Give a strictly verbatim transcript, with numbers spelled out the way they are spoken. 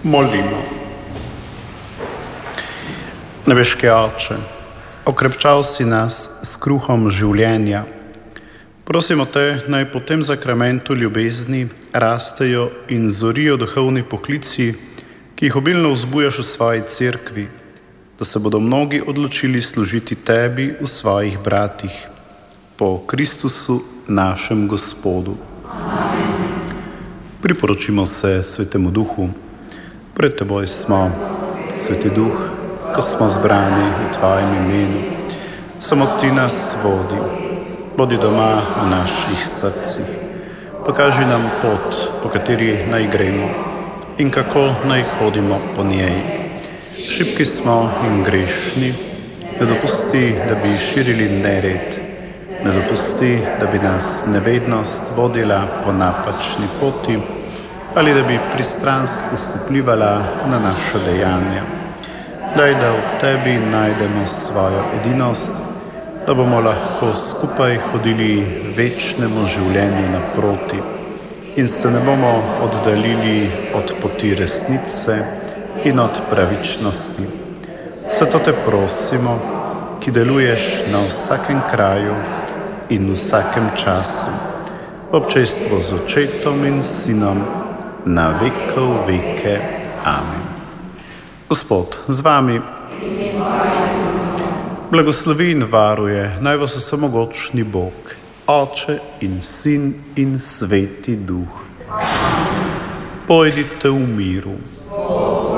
Molimo. Nebeški Oče, okrepčal si nas s kruhom življenja. Prosimo te, naj po tem zakramentu ljubezni rastejo in zorijo duhovni poklici, ki jih obilno vzbujaš v svoji cerkvi, da se bodo mnogi odločili služiti tebi v svojih bratih. Po Kristusu, našem Gospodu. Priporočimo se Svetemu Duhu. Pred teboj smo, Sveti Duh, ko smo zbrani v tvojem imenu. Samo ti nas vodi. Bodi doma v naših srcih. Pokaži nam pot, po kateri naj gremo in kako naj hodimo po njej. Šibki smo in grešni. Ne dopusti, da bi širili nered. Ne dopusti, da bi nas nevednost vodila po napačni poti ali da bi pristranskost vplivala na naše dejanja. Daj, da v tebi najdemo svojo edinost, da bomo lahko skupaj hodili večnemu življenju naproti in se ne bomo oddaljili od poti resnice in od pravičnosti. Zato te prosimo, ki deluješ na vsakem kraju in v vsakem času, v občestvu z Očetom in Sinom, na vekov veke. Amen. Gospod z vami. Blagoslovi in varuje naj vas vsemogočni Bog, Oče in Sin in Sveti Duh. Pojdite v miru.